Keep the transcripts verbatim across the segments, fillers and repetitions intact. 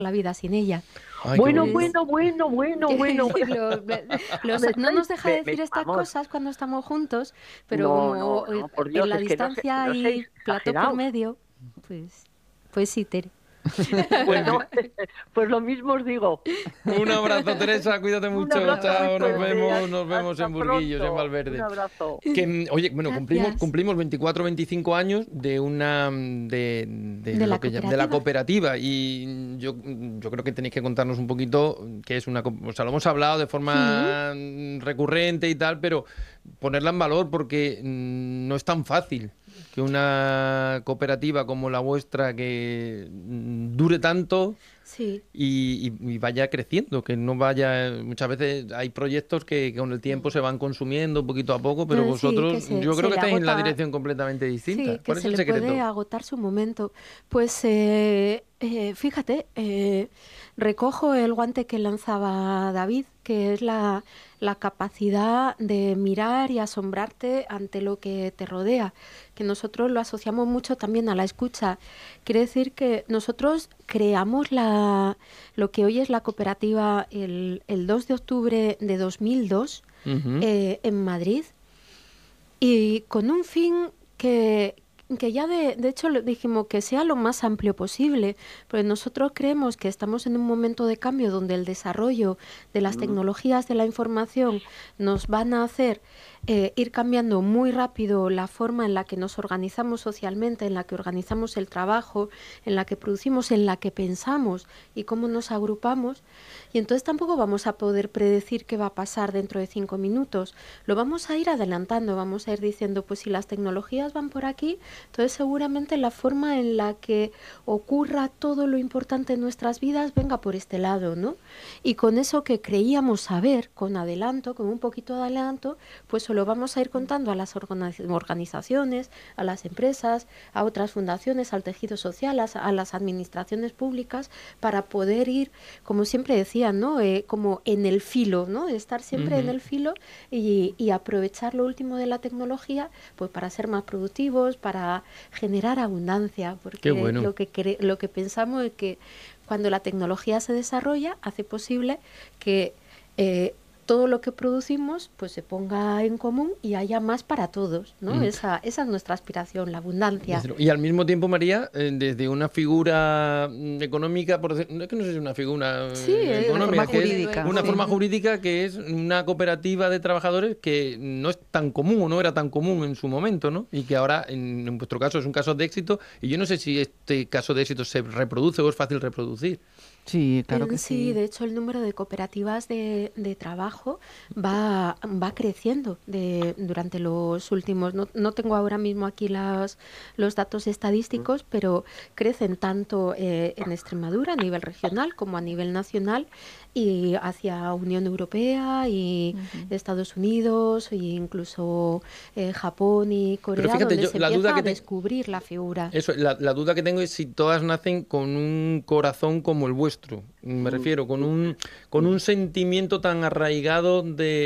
la vida sin ella. Ay, qué Bueno, bonito. Pues, bueno, bueno, bueno, bueno. que lo- los- Me no estáis, nos deja me, decir me- estas vamos, cosas cuando estamos juntos, pero no, no, como eh, no, por en Dios, la es que no, sé, distancia no seáis hay plató por exagerados. medio, pues, pues sí, Tere. Pues no, pues lo mismo os digo. Un abrazo, Teresa, cuídate Un mucho. abrazo muy Chao, nos fuerte. vemos, Hasta nos vemos hasta en Burguillos, en pronto. Un Valverde. abrazo. Que, mm, oye, bueno, cumplimos, Gracias. cumplimos veinticuatro, veinticinco años de una mm, de, de De lo la que llam- de la cooperativa. cooperativa y yo, yo creo que tenéis que contarnos un poquito qué es una, co- o sea, lo hemos hablado de Mm, forma mm, recurrente y tal, pero ponerla en valor porque mm, no es tan fácil que una cooperativa como la vuestra que mm, dure tanto sí, y, y- y vaya creciendo, que no vaya... Muchas veces hay proyectos que, que con el tiempo se van consumiendo poquito a poco, pero eh, sí, que vosotros se, yo creo se que le estáis en la agota. dirección completamente distinta. Sí, que ¿Cuál es se el le puede secreto? agotar su momento. Pues eh, eh, fíjate, eh, recojo el guante que lanzaba David, que es la, la capacidad de mirar y asombrarte ante lo que te rodea, que nosotros lo asociamos mucho también a la escucha. Quiere decir que nosotros creamos la, lo que hoy es la cooperativa el, el dos de octubre de dos mil dos Ujú. eh, en Madrid. Y con un fin que, que ya de, de hecho le dijimos que sea lo más amplio posible, porque nosotros creemos que estamos en un momento de cambio donde el desarrollo de las Mm, tecnologías de la información nos van a hacer eh, ir cambiando muy rápido la forma en la que nos organizamos socialmente, en la que organizamos el trabajo, en la que producimos, en la que pensamos y cómo nos agrupamos. Y entonces tampoco vamos a poder predecir qué va a pasar dentro de cinco minutos. Lo vamos a ir adelantando, vamos a ir diciendo, pues si las tecnologías van por aquí, entonces seguramente la forma en la que ocurra todo lo importante en nuestras vidas venga por este lado, ¿no? Y con eso que creíamos saber, con adelanto, con un poquito de adelanto, pues se lo vamos a ir contando a las organiz- organizaciones, a las empresas, a otras fundaciones, al tejido social, a, a las administraciones públicas, para poder ir, como siempre decían, ¿no? Eh, como en el filo, ¿no? Estar siempre en Ujú. el filo y, y aprovechar lo último de la tecnología, pues para ser más productivos, para generar abundancia, Qué porque bueno. lo que cre- lo que pensamos es que cuando la tecnología se desarrolla, hace posible que eh, todo lo que producimos pues se ponga en común y haya más para todos, ¿no? Mm. Esa, esa es nuestra aspiración, la abundancia. Desde luego. Y al mismo tiempo, María, eh, desde una figura mm, económica, por decir, no es que no sé si es una figura Sí, eh, eh, Una forma económica, que es jurídica, una sí. forma ujú. jurídica que es una cooperativa de trabajadores que no es tan común o no era tan común en su momento, ¿no? Y que ahora, en, en vuestro caso, es un caso de éxito. Y yo no sé si este caso de éxito se reproduce o es fácil reproducir. Sí, claro Eh, que Sí, sí. de hecho el número de cooperativas de, de trabajo va, va creciendo de, durante los últimos, no, no tengo ahora mismo aquí las, los datos estadísticos, pero crecen tanto eh, en Extremadura a nivel regional como a nivel nacional y hacia Unión Europea y Ujú. Estados Unidos e incluso eh, Japón y Pero Corea, fíjate, donde yo se la duda empieza que a tengo... descubrir la figura. Eso, la, la duda que tengo es si todas nacen con un corazón como el vuestro. Me mm, refiero, con mm, un, con mm. un sentimiento tan arraigado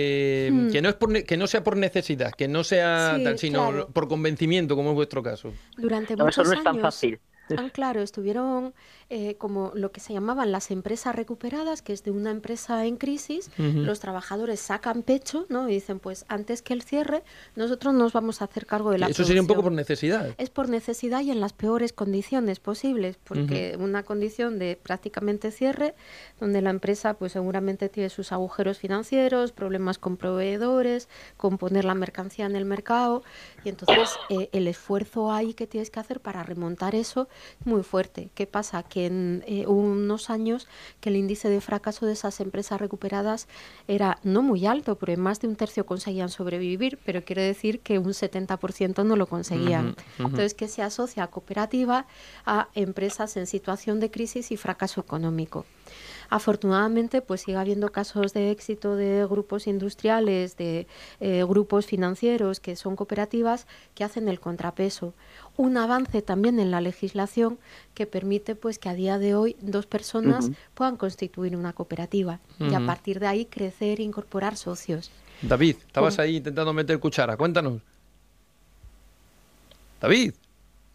de Hmm, que no es por ne- que no sea por necesidad, que no sea tal, sí, sino claro. por convencimiento, como es vuestro caso. Durante No, eso no muchos es tan años, fácil. ah, claro, estuvieron eh, como lo que se llamaban las empresas recuperadas, que es de una empresa en crisis, Ujú. los trabajadores sacan pecho, ¿no? Y dicen, pues antes que el cierre, nosotros nos vamos a hacer cargo de Que la eso sería un poco por producción. necesidad. Es por necesidad y en las peores condiciones posibles, Ujú. porque una condición de prácticamente cierre, donde la empresa pues seguramente tiene sus agujeros financieros, problemas con proveedores, con poner la mercancía en el mercado, y entonces eh, el esfuerzo ahí que tienes que hacer para remontar eso es muy fuerte. ¿Qué pasa? Que en eh, hubo unos años que el índice de fracaso de esas empresas recuperadas era no muy alto, porque más de un tercio conseguían sobrevivir, pero quiere decir que un setenta por ciento no lo conseguían. Ujú, ujú. Entonces, que se asocia a cooperativa a empresas en situación de crisis y fracaso económico. Afortunadamente, pues sigue habiendo casos de éxito de grupos industriales, de eh, grupos financieros que son cooperativas que hacen el contrapeso. Un avance también en la legislación que permite pues que a día de hoy dos personas Ujú. puedan constituir una cooperativa y a Ujú. partir de ahí crecer e incorporar socios. David, estabas Con- ahí intentando meter cuchara. Cuéntanos. David.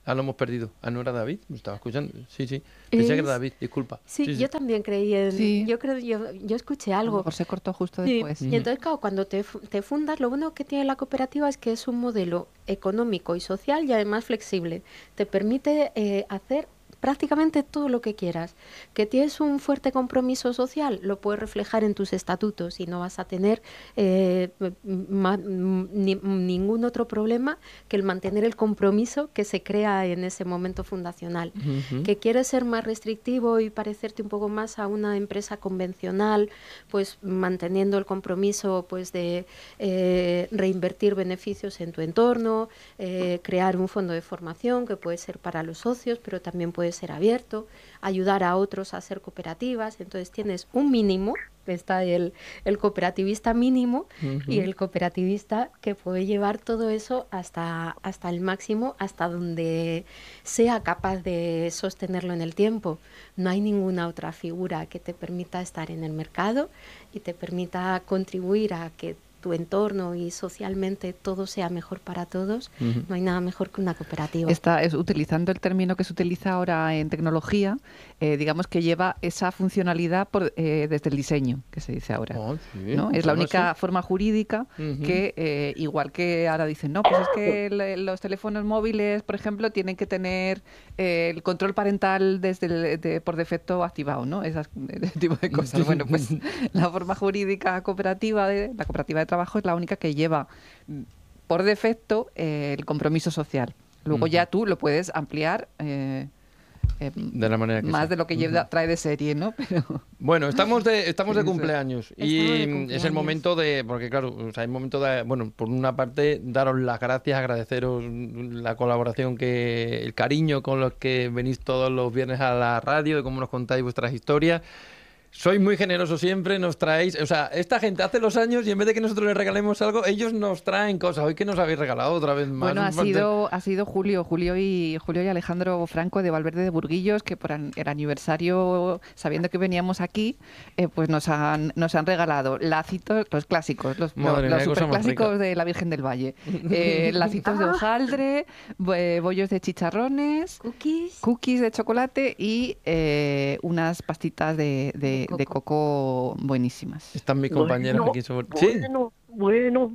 Ah, lo hemos perdido. Ah, ¿no era David? ¿Me estaba escuchando? Sí, sí. Pensé que era David, disculpa. Sí, sí, yo sí. también creí en... Sí. Yo creo yo, yo escuché algo. A lo mejor se cortó justo Sí, después. y entonces, claro, cuando te, fu- te fundas, lo bueno que tiene la cooperativa es que es un modelo económico y social y además flexible. Te permite eh, hacer prácticamente todo lo que quieras. Que tienes un fuerte compromiso social, lo puedes reflejar en tus estatutos y no vas a tener eh, ma- ni- ningún otro problema que el mantener el compromiso que se crea en ese momento fundacional. Ujú. Que quieres ser más restrictivo y parecerte un poco más a una empresa convencional, pues manteniendo el compromiso pues de eh, reinvertir beneficios en tu entorno, eh, crear un fondo de formación que puede ser para los socios, pero también puede ser abierto, ayudar a otros a hacer cooperativas. Entonces tienes un mínimo, está el, el cooperativista mínimo Ujú. y el cooperativista que puede llevar todo eso hasta, hasta el máximo, hasta donde sea capaz de sostenerlo en el tiempo. No hay ninguna otra figura que te permita estar en el mercado y te permita contribuir a que tu entorno y socialmente todo sea mejor para todos. Ujú. No hay nada mejor que una cooperativa. Está es, utilizando el término que se utiliza ahora en tecnología, eh, digamos que lleva esa funcionalidad por, eh, desde el diseño, que se dice ahora. Ah, sí. ¿No? Es la Bueno, única sí. forma jurídica Ujú. que, eh, igual que ahora dicen, no, pues es que el- los teléfonos móviles, por ejemplo, tienen que tener eh, el control parental desde el- de- por defecto activado, ¿no? Esas, ese tipo de cosas. Bueno, pues la forma jurídica cooperativa, de, la cooperativa de trabajo es la única que lleva mm, por defecto eh, el compromiso social. Luego Ujú. ya tú lo puedes ampliar eh, eh, De la manera que más sea. de lo que Ujú. lleva, trae de serie, ¿no? Pero Bueno, estamos de estamos de Sí, sí. cumpleaños Estamos y de mm, es el cumpleaños. momento de, porque claro, o sea, hay momento de, bueno, por una parte daros las gracias, agradeceros la colaboración, que el cariño con los que venís todos los viernes a la radio, de cómo nos contáis vuestras historias. Sois muy generosos siempre, nos traéis, o sea, esta gente hace los años y en vez de que nosotros les regalemos algo, ellos nos traen cosas. Hoy que nos habéis regalado otra vez más. bueno, ha un pastel. sido, ha sido Julio, Julio y Julio y Alejandro Franco de Valverde de Burguillos, que por an- el aniversario, sabiendo que veníamos aquí, eh, pues nos han, nos han regalado lacitos, los clásicos, los, Madre los, mía, qué cosa más superclásicos rica. de la Virgen del Valle. Eh, lacitos de hojaldre, bo- bollos de chicharrones, Cookies. cookies de chocolate y eh, unas pastitas de, de- De de coco. coco buenísimas. Están mis compañeros Bueno, aquí sobre... ¿Sí? bueno, bueno.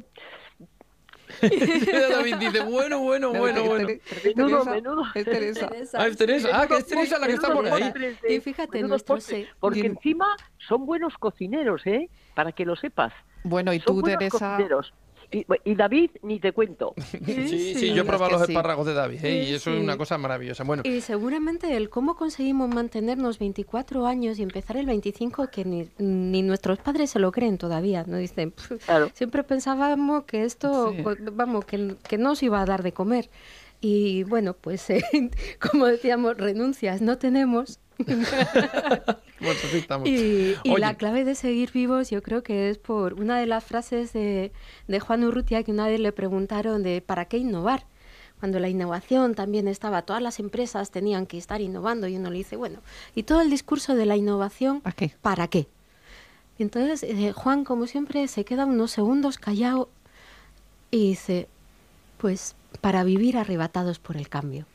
David dice, bueno, bueno, No, bueno, Tere- bueno. Tere- Tere- Menudo, Teresa, menudo. es Teresa. Ah, es Teresa. Ah, que es Teresa la que está por ahí. Postres de- Y fíjate, menudos nuestro postres, se- porque Dime. encima son buenos cocineros, ¿eh? Para que lo sepas. Bueno, y Son tú, buenos Teresa, cocineros. Y, y David, ni te cuento. Sí, sí, sí, yo he es probado que los sí. espárragos de David, ¿eh? y Sí, eso es sí. una cosa maravillosa. Bueno, Y seguramente el cómo conseguimos mantenernos veinticuatro años y empezar el veinticinco, que ni, ni nuestros padres se lo creen todavía, ¿no? Dicen, "Pf, Claro. siempre pensábamos que esto, Sí. pues, vamos, que, que no os iba a dar de comer. Y bueno, pues eh, como decíamos, renuncias no tenemos. bueno, sí estamos. Y, y Oye, la clave de seguir vivos yo creo que es por una de las frases de, de Juan Urrutia, que una vez le preguntaron de ¿para qué innovar? Cuando la innovación también estaba, todas las empresas tenían que estar innovando y uno le dice, bueno, ¿y todo el discurso de la innovación ¿para qué? para qué? Y entonces eh, Juan, como siempre, se queda unos segundos callado y dice, pues para vivir arrebatados por el cambio.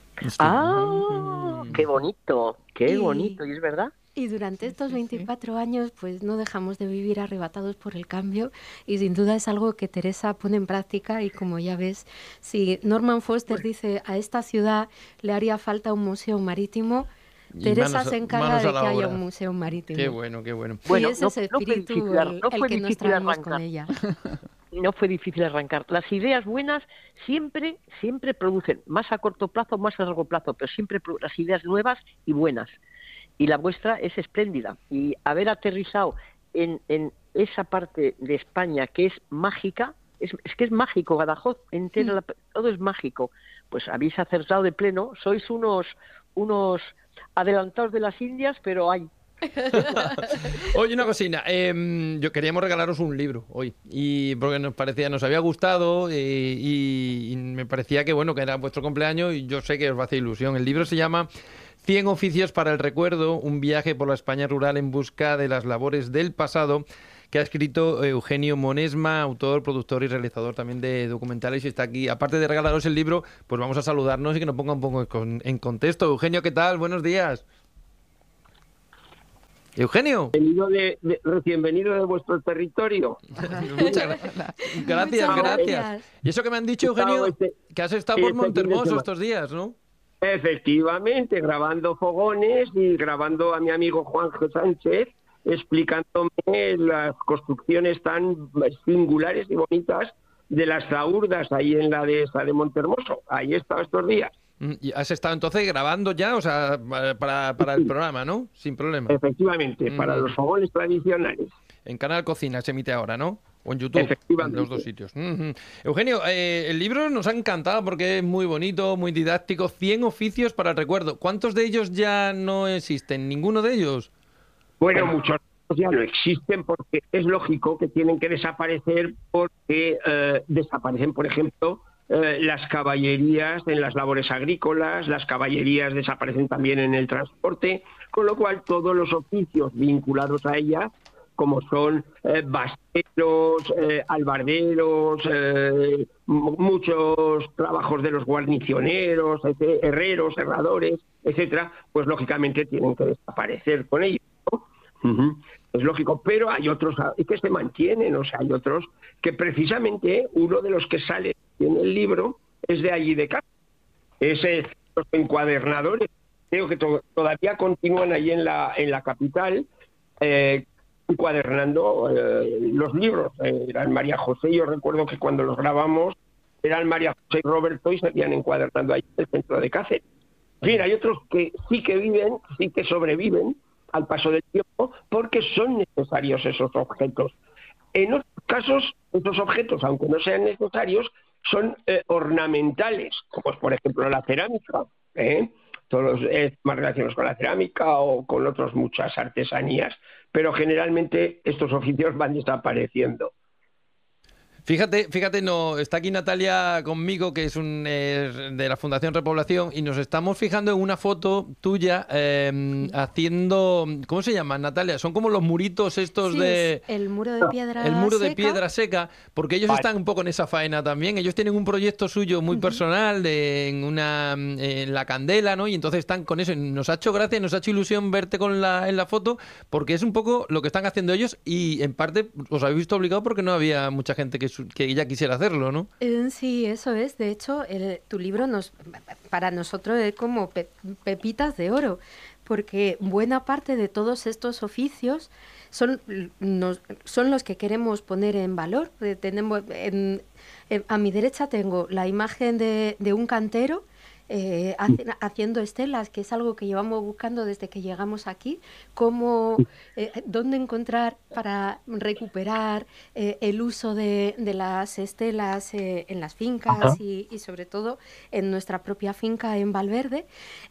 Ah, qué bonito, qué Y- bonito, ¿y es verdad? Y durante Sí, estos sí, sí. veinticuatro años, pues no dejamos de vivir arrebatados por el cambio y sin duda es algo que Teresa pone en práctica y como ya ves, si Norman Foster dice a esta ciudad le haría falta un museo marítimo, Y Teresa manos a- se encarga manos a de la que haya obra. un museo marítimo. Qué bueno, qué bueno. Bueno, y ese no- es el no fue espíritu difícil ar- el, no el fue que nos difícil traemos con arrancar. ella. No fue difícil arrancar. Las ideas buenas siempre, siempre producen, más a corto plazo, más a largo plazo, pero siempre pro- las ideas nuevas y buenas. Y la vuestra es espléndida. Y haber aterrizado en, en esa parte de España que es mágica, es, es que es mágico, Badajoz entera, la- todo es mágico. Pues habéis acertado de pleno, sois unos, unos adelantados de las Indias, pero hay. Oye, una cocina. eh, yo queríamos regalaros un libro hoy y porque nos parecía, nos había gustado eh, y, y me parecía que bueno que era vuestro cumpleaños y yo sé que os va a hacer ilusión. El libro se llama cien oficios para el recuerdo, un viaje por la España rural en busca de las labores del pasado, que ha escrito Eugenio Monesma, autor, productor y realizador también de documentales, y está aquí. Aparte de regalaros el libro, pues vamos a saludarnos y que nos ponga un poco en contexto. Eugenio, ¿qué tal? Buenos días. Eugenio. Venido de, de, recién venido de vuestro territorio. Muchas gracias. Gracias, Muchas gracias. gracias. Y eso que me han dicho, Eugenio, Este, que has estado por este Montermoso estos días, ¿no? Efectivamente, grabando fogones y grabando a mi amigo Juanjo Sánchez, explicándome las construcciones tan singulares y bonitas de las zaurdas ahí en la dehesa de Montermoso. Ahí he estado estos días. ¿Y has estado entonces grabando ya, o sea, para, para el programa, ¿no? Sin problema. Efectivamente, para Mm. los fogones tradicionales. En Canal Cocina se emite ahora, ¿no? O en YouTube, en los dos sitios. Uh-huh. Eugenio, eh, el libro nos ha encantado porque es muy bonito, muy didáctico. cien oficios para el recuerdo. ¿Cuántos de ellos ya no existen? ¿Ninguno de ellos? Bueno, muchos ya no existen porque es lógico que tienen que desaparecer porque eh, desaparecen, por ejemplo, eh, las caballerías en las labores agrícolas, las caballerías desaparecen también en el transporte, con lo cual todos los oficios vinculados a ellas, como son eh, basteros, eh, albarderos, eh, muchos trabajos de los guarnicioneros, etc., herreros, herradores, etcétera, pues lógicamente tienen que desaparecer con ellos, ¿no? Uh-huh. Es lógico, pero hay otros que se mantienen, o sea, hay otros que precisamente uno de los que sale en el libro es de allí de casa. Es eh, los encuadernadores, creo que to- todavía continúan allí en la, en la capital, eh, encuadernando eh, los libros. Eh, eran María José, yo recuerdo que cuando los grabamos eran María José y Roberto y seguían encuadernando ahí en el centro de Cáceres. En fin, hay otros que sí que viven, sí que sobreviven al paso del tiempo porque son necesarios esos objetos. En otros casos, esos objetos, aunque no sean necesarios, son eh, ornamentales, como por ejemplo la cerámica, ¿eh? Todos los eh, más relacionados con la cerámica o con otras muchas artesanías, pero generalmente estos oficios van desapareciendo. Fíjate, fíjate, no, está aquí Natalia conmigo, que es un eh, de la Fundación Repoblación, y nos estamos fijando en una foto tuya eh, haciendo, ¿cómo se llama, Natalia? Son como los muritos estos Sí, de... es el muro de piedra El muro de seca. piedra seca, porque ellos Vale. están un poco en esa faena también. Ellos tienen un proyecto suyo muy personal de, en una en la Candela, ¿no? Y entonces están con eso. Nos ha hecho gracia, nos ha hecho ilusión verte con la, en la foto, porque es un poco lo que están haciendo ellos y en parte os habéis visto obligado porque no había mucha gente que, su- que ya quisiera hacerlo, ¿no? Eh, Sí, eso es. De hecho, el- tu libro nos, para nosotros es como pe- pepitas de oro, porque buena parte de todos estos oficios son, nos- son los que queremos poner en valor. Eh, tenemos, en- en- a mi derecha tengo la imagen de, de un cantero eh, hace- haciendo estelas, que es algo que llevamos buscando desde que llegamos aquí, cómo, eh, dónde encontrar para recuperar eh, el uso de, de las estelas eh, en las fincas y, y sobre todo en nuestra propia finca en Valverde.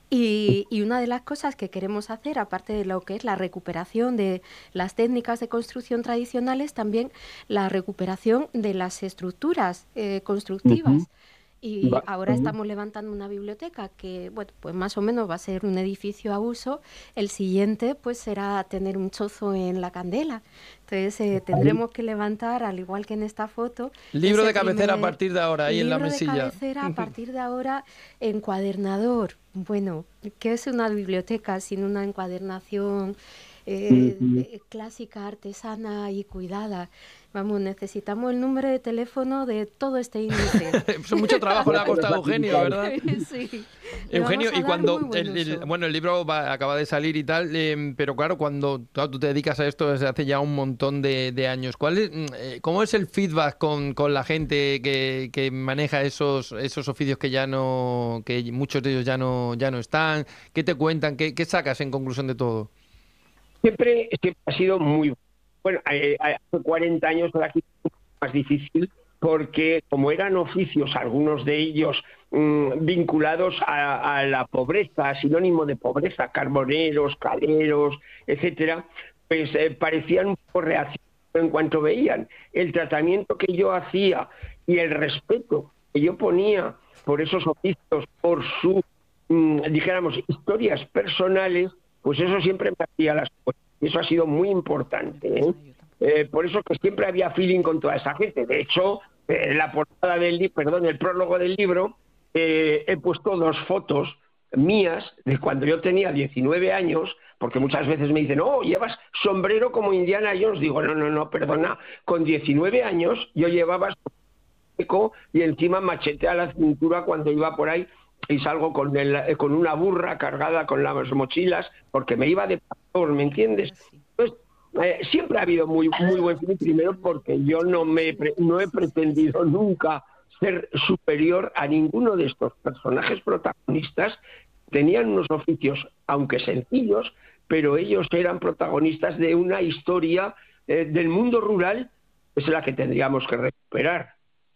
Y, y una de las cosas que queremos hacer, aparte de lo que es la recuperación de las técnicas de construcción tradicionales, también la recuperación de las estructuras eh, constructivas. Y Va- ahora ujú. estamos levantando una biblioteca que, bueno, pues más o menos va a ser un edificio a uso. El siguiente, pues será tener un chozo en la Candela. Entonces eh, tendremos que levantar, al igual que en esta foto, Libro ese de cabecera a primer partir de ahora, ahí en la libro de mesilla. cabecera a partir de ahora, encuadernador. Bueno, ¿qué es una biblioteca sin una encuadernación eh, Ujú. eh, clásica, artesana y cuidada? Vamos, necesitamos el número de teléfono de todo este índice. Eso mucho trabajo le ha costado a Eugenio, ¿verdad? Sí. Le Eugenio, vamos a y dar cuando muy buen el, el- uso. bueno, el libro va- acaba de salir y tal, eh, pero claro, cuando claro, tú te dedicas a esto desde hace ya un montón de, de años, ¿cuál es, mm, eh, ¿cómo es el feedback con, con la gente que, que maneja esos esos oficios que ya no, que muchos de ellos ya no ya no están? ¿Qué te cuentan? ¿Qué, qué sacas en conclusión de todo? Siempre, siempre ha sido muy bueno. eh, eh, hace cuarenta años era aquí más difícil porque como eran oficios, algunos de ellos mm, vinculados a, a la pobreza, sinónimo de pobreza, carboneros, caleros, etcétera, pues eh, parecían un poco reaccionarios en cuanto veían el tratamiento que yo hacía y el respeto que yo ponía por esos oficios, por sus, mm, dijéramos, historias personales. Pues eso siempre me hacía las cosas. Y eso ha sido muy importante, ¿eh? Eh, por eso que siempre había feeling con toda esa gente. De hecho, eh, la portada del libro, perdón, el prólogo del libro, eh, he puesto dos fotos mías de cuando yo tenía diecinueve años, porque muchas veces me dicen, oh, llevas sombrero como Indiana Jones. Digo, no, no, no, perdona, con diecinueve años yo llevaba seco y encima machete a la cintura cuando iba por ahí y salgo con, el, con una burra cargada con las mochilas porque me iba de pastor, ¿me entiendes? Entonces, eh, siempre ha habido muy, muy buen fin, primero porque yo no, me, no he pretendido nunca ser superior a ninguno de estos personajes protagonistas. Tenían unos oficios, aunque sencillos, pero ellos eran protagonistas de una historia eh, del mundo rural, es la que tendríamos que recuperar.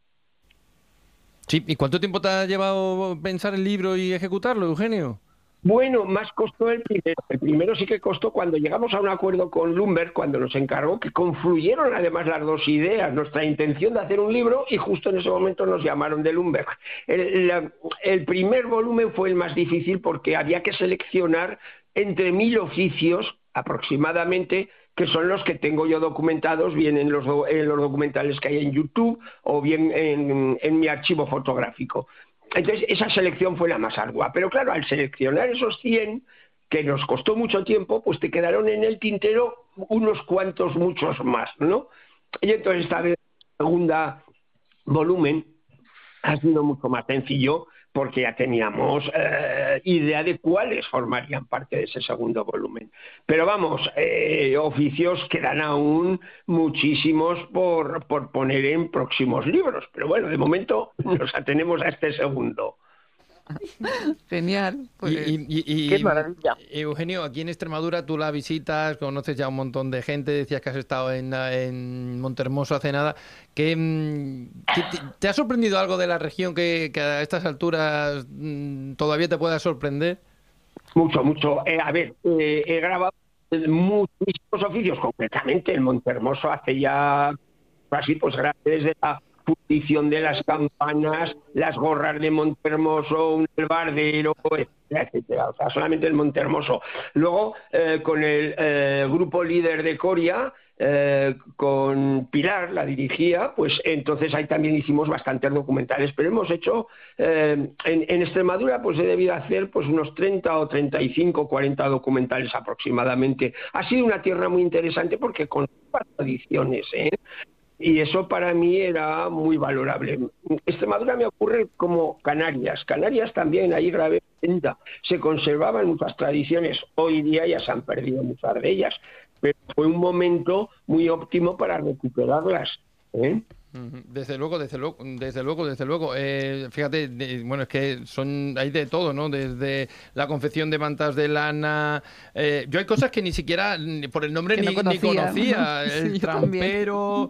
Sí, ¿y cuánto tiempo te ha llevado pensar el libro y ejecutarlo, Eugenio? Bueno, más costó el primero. El primero sí que costó cuando llegamos a un acuerdo con Lumber, cuando nos encargó, que confluyeron además las dos ideas, nuestra intención de hacer un libro, y justo en ese momento nos llamaron de Lumber. El, la, el primer volumen fue el más difícil porque había que seleccionar entre mil oficios aproximadamente, que son los que tengo yo documentados, bien en los, en los documentales que hay en YouTube o bien en, en mi archivo fotográfico. Entonces, esa selección fue la más ardua. Pero claro, al seleccionar esos cien, que nos costó mucho tiempo, pues te quedaron en el tintero unos cuantos, muchos más, ¿no? Y entonces esta vez, el segundo volumen ha sido mucho más sencillo porque ya teníamos eh, idea de cuáles formarían parte de ese segundo volumen. Pero vamos, eh, oficios quedan aún muchísimos por, por poner en próximos libros. Pero bueno, de momento nos atenemos a este segundo. Genial. Pues... Y, y, y, Qué maravilla. Eugenio, aquí en Extremadura tú la visitas, conoces ya un montón de gente, decías que has estado en, en Montehermoso hace nada. ¿Qué, qué te, ¿Te ha sorprendido algo de la región que, que a estas alturas mmm, todavía te pueda sorprender? Mucho, mucho. Eh, a ver, eh, he grabado muchísimos oficios, concretamente en Montehermoso hace ya, así pues, desde la fundición de las campanas, las gorras de Montehermoso, un albardero, etcétera, etcétera. O sea, solamente el Montehermoso. Luego, eh, con el eh, grupo líder de Coria, eh, con Pilar, la dirigía, pues entonces ahí también hicimos bastantes documentales, pero hemos hecho, eh, en, en Extremadura, pues he debido hacer pues unos treinta o treinta y cinco, cuarenta documentales aproximadamente. Ha sido una tierra muy interesante porque con tradiciones, ¿eh? Y eso para mí era muy valorable. Extremadura me ocurre como Canarias. Canarias también, ahí grabé ochenta. Se conservaban muchas tradiciones. Hoy día ya se han perdido muchas de ellas. Pero fue un momento muy óptimo para recuperarlas, ¿eh? Desde luego, desde luego, desde luego, desde luego. Eh, fíjate, de, bueno, es que son hay de todo, ¿no? Desde la confección de mantas de lana. Eh, yo hay cosas que ni siquiera por el nombre ni, no conocía, ni conocía. El sí, trampero,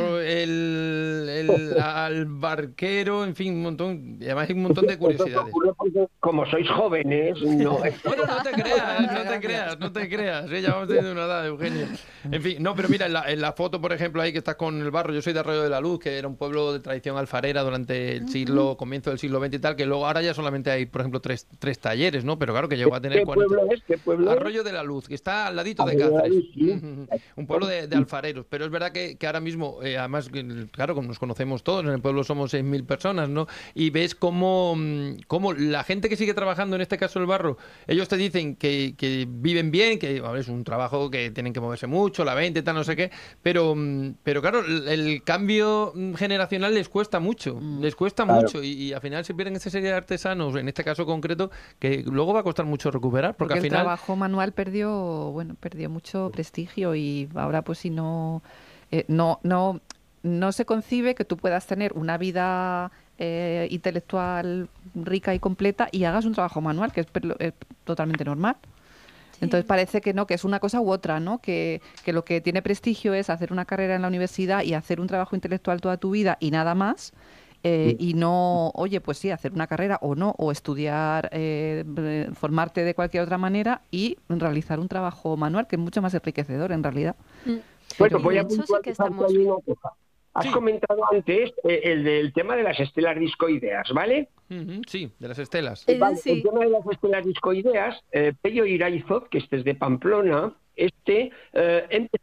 el, el albarquero, en fin, un montón. Y además hay un montón de curiosidades. Como sois jóvenes, no. Bueno, no te creas, no te creas, no te creas. ¿eh? Ya vamos teniendo una edad, Eugenio. En fin, no, pero mira, en la, en la foto, por ejemplo, ahí que estás con el barro, yo soy de Arroyo de la Luz, que era un pueblo de tradición alfarera durante el siglo, comienzo del siglo veinte y tal, que luego ahora ya solamente hay, por ejemplo, tres, tres talleres, ¿no? Pero claro que llegó a tener ¿Qué cuarenta. Pueblo es? ¿Qué pueblo Arroyo de la Luz, que está al ladito de Arroyo Cáceres. De Luz, sí. Un pueblo de, de alfareros. Pero es verdad que, que ahora mismo, eh, además, claro, como nos conocemos todos, en el pueblo somos seis mil personas, ¿no? Y ves cómo, cómo la gente que sigue trabajando, en este caso el barro, ellos te dicen que, que viven bien, que a ver, es un trabajo que tienen que moverse mucho, la venta y tal, no sé qué, pero, pero claro, el, el cambio generacional les cuesta mucho, mm. les cuesta claro. mucho y, y al final se pierden esa serie de artesanos, en este caso concreto, que luego va a costar mucho recuperar, porque, porque al final el trabajo manual perdió, bueno, perdió mucho prestigio y ahora pues si no, eh, no, no, no se concibe que tú puedas tener una vida eh, intelectual rica y completa y hagas un trabajo manual, que es, es totalmente normal. Entonces parece que no, que es una cosa u otra, ¿no? Que, que lo que tiene prestigio es hacer una carrera en la universidad y hacer un trabajo intelectual toda tu vida y nada más. Eh, sí. Y no, oye, pues sí, hacer una carrera o no, o estudiar, eh, formarte de cualquier otra manera y realizar un trabajo manual que es mucho más enriquecedor en realidad. Mm. Bueno, Pero, voy a sí que estamos... Has sí. comentado antes eh, el del tema de las estelas discoideas, ¿vale? Uh-huh, sí, de las estelas. Eh, vale, sí. El tema de las estelas discoideas, eh, Pello Iraizoz, que este es de Pamplona, este eh, empezó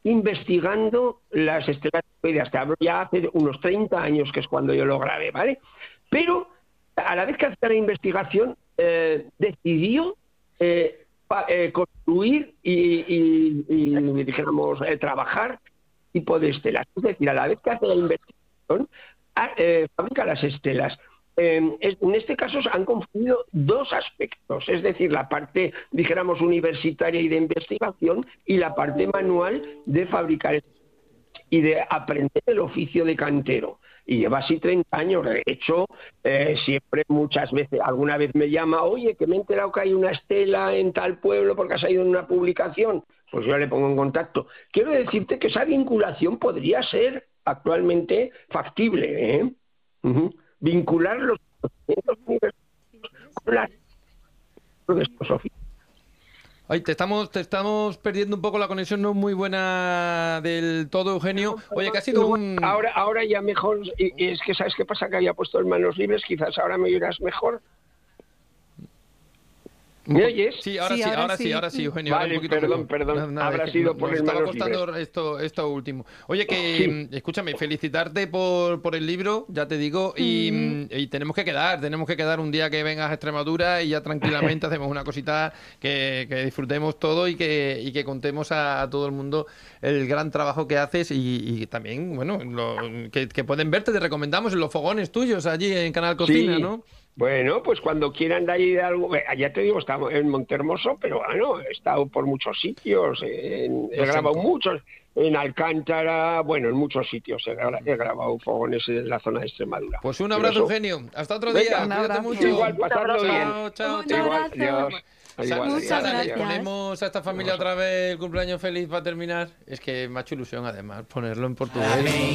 investigando las estelas tiroideas. Te hablo ya hace unos treinta años, que es cuando yo lo grabé, ¿vale? Pero a la vez que hacía la investigación, eh, decidió eh, pa, eh, construir y, y, y dijéramos, eh, trabajar tipo de estelas. Es decir, a la vez que hace la investigación, a, eh, fabrica las estelas. Eh, en este caso han confundido dos aspectos, es decir, la parte, dijéramos, universitaria y de investigación y la parte manual de fabricar y de aprender el oficio de cantero. Y lleva así treinta años. De hecho, eh, siempre, muchas veces, alguna vez me llama, oye, que me he enterado que hay una estela en tal pueblo porque ha salido en una publicación. Pues yo le pongo en contacto. Quiero decirte que esa vinculación podría ser actualmente factible, ¿eh? Uh-huh. Vincular los conocimientos universitarios con las de estos oficios. Ay, te estamos, te estamos perdiendo un poco la conexión, no muy buena del todo, Eugenio. Oye, que ha sido un... Ahora, ahora ya mejor, y, y es que ¿sabes qué pasa? Que había puesto en manos libres, quizás ahora me oirás mejor. ¿Me oyes? Sí, ahora sí, sí, ahora, ahora sí, sí. ahora sí, Eugenio. Vale, ahora un poquito perdón, mejor. perdón, Nada, nada, habrá es que sido nos- por nos el estaba manos costando libres. esto, esto último. Oye, que, Sí. mm, escúchame, felicitarte por, por el libro, ya te digo, y, mm, y tenemos que quedar, tenemos que quedar un día que vengas a Extremadura y ya tranquilamente hacemos una cosita que, que disfrutemos todo y que, y que contemos a, a todo el mundo el gran trabajo que haces y, y también, bueno, lo- que, que pueden verte, te recomendamos en los fogones tuyos allí en Canal Cocina, Sí. ¿no? Bueno, pues cuando quieran de ahí de algo, eh, ya te digo, estamos en Montehermoso, pero bueno, he estado por muchos sitios, en- he Lo grabado siento. muchos, en Alcántara, bueno, en muchos sitios he, gra- he grabado fogones en la zona de Extremadura. Pues un Pero abrazo, eso- Eugenio. Hasta otro Venga, día. un Cuídate abrazo. mucho. Igual, pasadlo bien. Chao, chao, Un chao. Igual, abrazo. adiós. Sa- Igual, Muchas Sara, adiós, le gracias. ponemos a esta familia otra vez el cumpleaños feliz para terminar. Es que me ha hecho ilusión además ponerlo en portugués.